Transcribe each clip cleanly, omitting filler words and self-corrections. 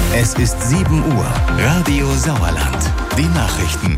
Es ist 7 Uhr. Radio Sauerland. Die Nachrichten.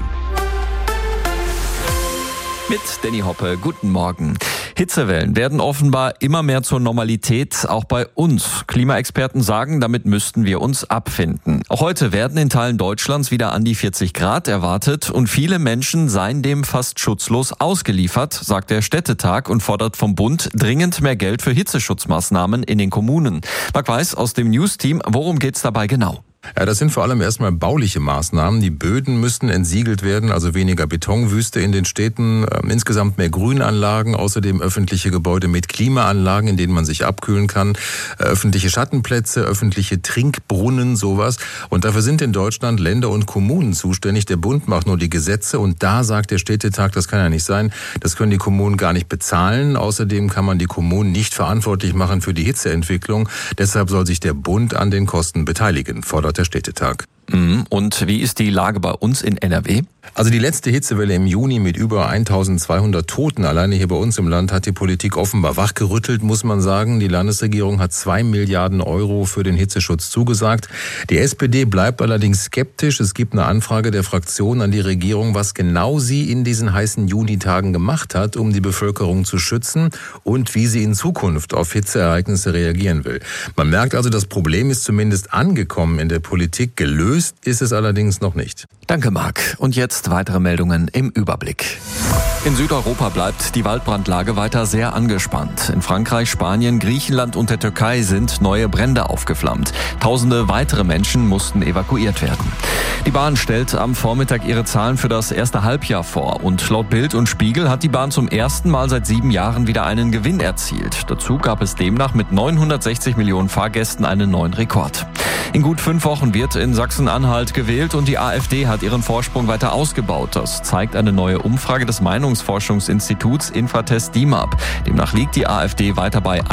Mit Danny Hoppe, guten Morgen. Hitzewellen werden offenbar immer mehr zur Normalität, auch bei uns. Klimaexperten sagen, damit müssten wir uns abfinden. Auch heute werden in Teilen Deutschlands wieder an die 40 Grad erwartet und viele Menschen seien dem fast schutzlos ausgeliefert, sagt der Städtetag und fordert vom Bund dringend mehr Geld für Hitzeschutzmaßnahmen in den Kommunen. Marc Weiß aus dem News-Team, worum geht's dabei genau? Ja, das sind vor allem erstmal bauliche Maßnahmen. Die Böden müssten entsiegelt werden, also weniger Betonwüste in den Städten, insgesamt mehr Grünanlagen, außerdem öffentliche Gebäude mit Klimaanlagen, in denen man sich abkühlen kann, öffentliche Schattenplätze, öffentliche Trinkbrunnen, sowas. Und dafür sind in Deutschland Länder und Kommunen zuständig. Der Bund macht nur die Gesetze und da sagt der Städtetag, das kann ja nicht sein, das können die Kommunen gar nicht bezahlen. Außerdem kann man die Kommunen nicht verantwortlich machen für die Hitzeentwicklung. Deshalb soll sich der Bund an den Kosten beteiligen, fordert der Städtetag. Und wie ist die Lage bei uns in NRW? Also die letzte Hitzewelle im Juni mit über 1200 Toten alleine hier bei uns im Land hat die Politik offenbar wachgerüttelt, muss man sagen. Die Landesregierung hat 2 Milliarden Euro für den Hitzeschutz zugesagt. Die SPD bleibt allerdings skeptisch. Es gibt eine Anfrage der Fraktion an die Regierung, was genau sie in diesen heißen Junitagen gemacht hat, um die Bevölkerung zu schützen und wie sie in Zukunft auf Hitzeereignisse reagieren will. Man merkt also, das Problem ist zumindest angekommen in der Politik. Gelöst ist es allerdings noch nicht. Danke, Marc. Und jetzt weitere Meldungen im Überblick. In Südeuropa bleibt die Waldbrandlage weiter sehr angespannt. In Frankreich, Spanien, Griechenland und der Türkei sind neue Brände aufgeflammt. Tausende weitere Menschen mussten evakuiert werden. Die Bahn stellt am Vormittag ihre Zahlen für das erste Halbjahr vor. Und laut Bild und Spiegel hat die Bahn zum ersten Mal seit 7 Jahren wieder einen Gewinn erzielt. Dazu gab es demnach mit 960 Millionen Fahrgästen einen neuen Rekord. In gut 5 Wochen wird in Sachsen-Anhalt gewählt und die AfD hat ihren Vorsprung weiter ausgebaut. Das zeigt eine neue Umfrage des Meinungsforschungsinstituts Infratest DIMAP. Demnach liegt die AfD weiter bei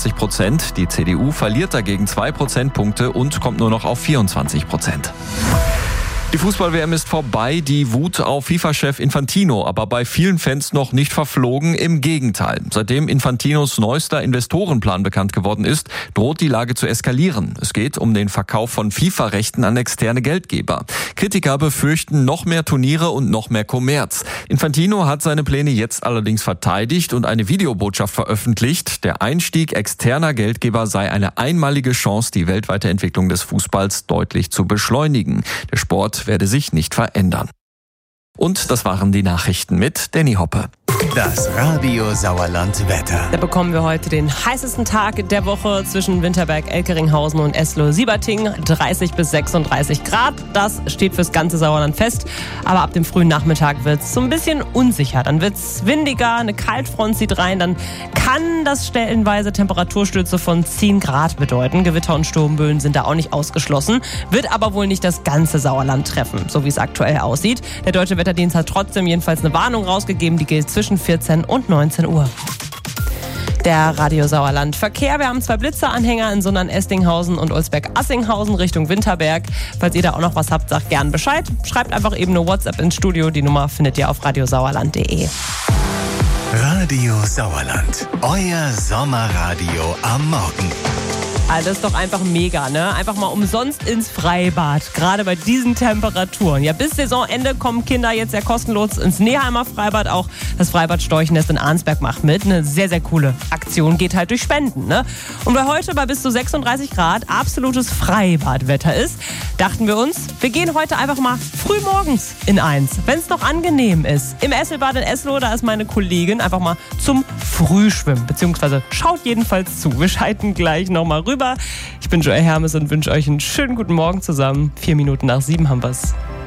41%. Die CDU verliert dagegen 2 Prozentpunkte und kommt nur noch auf 24%. Die Fußball-WM ist vorbei, die Wut auf FIFA-Chef Infantino, aber bei vielen Fans noch nicht verflogen, im Gegenteil. Seitdem Infantinos neuester Investorenplan bekannt geworden ist, droht die Lage zu eskalieren. Es geht um den Verkauf von FIFA-Rechten an externe Geldgeber. Kritiker befürchten noch mehr Turniere und noch mehr Kommerz. Infantino hat seine Pläne jetzt allerdings verteidigt und eine Videobotschaft veröffentlicht. Der Einstieg externer Geldgeber sei eine einmalige Chance, die weltweite Entwicklung des Fußballs deutlich zu beschleunigen. Der Sport werde sich nicht verändern. Und das waren die Nachrichten mit Danny Hoppe. Das Radio Sauerland Wetter. Da bekommen wir heute den heißesten Tag der Woche zwischen Winterberg, Elkeringhausen und Eslohe-Sieberting. 30 bis 36 Grad. Das steht fürs ganze Sauerland fest. Aber ab dem frühen Nachmittag wird es so ein bisschen unsicher. Dann wird es windiger, eine Kaltfront zieht rein. Dann kann das stellenweise Temperaturstürze von 10 Grad bedeuten. Gewitter und Sturmböen sind da auch nicht ausgeschlossen. Wird aber wohl nicht das ganze Sauerland treffen, so wie es aktuell aussieht. Der Deutsche Wetterdienst hat trotzdem jedenfalls eine Warnung rausgegeben. Die gilt zwischen 14 und 19 Uhr. Der Radio Sauerland Verkehr. Wir haben 2 Blitzeranhänger in Sundern-Estinghausen und Olsberg-Assinghausen Richtung Winterberg. Falls ihr da auch noch was habt, sagt gern Bescheid. Schreibt einfach eben eine WhatsApp ins Studio. Die Nummer findet ihr auf radiosauerland.de. Radio Sauerland. Euer Sommerradio am Morgen. Also das ist doch einfach mega, ne? Einfach mal umsonst ins Freibad, gerade bei diesen Temperaturen. Ja, bis Saisonende kommen Kinder jetzt ja kostenlos ins Neheimer Freibad. Auch das Freibad Storchnest in Arnsberg macht mit. Eine sehr, sehr coole Aktion, geht halt durch Spenden, ne? Und weil heute bei bis zu 36 Grad absolutes Freibadwetter ist, dachten wir uns, wir gehen heute einfach mal früh morgens in eins, wenn es noch angenehm ist. Im Esselbad in Eslohe, da ist meine Kollegin einfach mal zum Frühschwimmen, beziehungsweise schaut jedenfalls zu. Wir schalten gleich nochmal rüber. Ich bin Joel Hermes und wünsche euch einen schönen guten Morgen zusammen. 4 Minuten nach 7 haben wir's.